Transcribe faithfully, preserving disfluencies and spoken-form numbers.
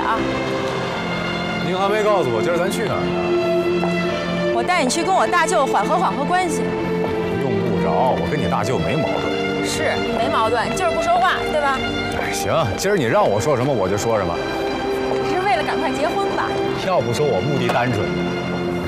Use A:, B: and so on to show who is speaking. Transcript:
A: 啊。
B: 您还没告诉我今儿咱去哪儿呢？
A: 我带你去跟我大舅缓和缓和关系。
B: 用不着，我跟你大舅没矛盾。
A: 是没矛盾，就是不说话，对吧？
B: 哎，行，今儿你让我说什么我就说什么。
A: 只是为了赶快结婚吧？
B: 要不说我目的单纯。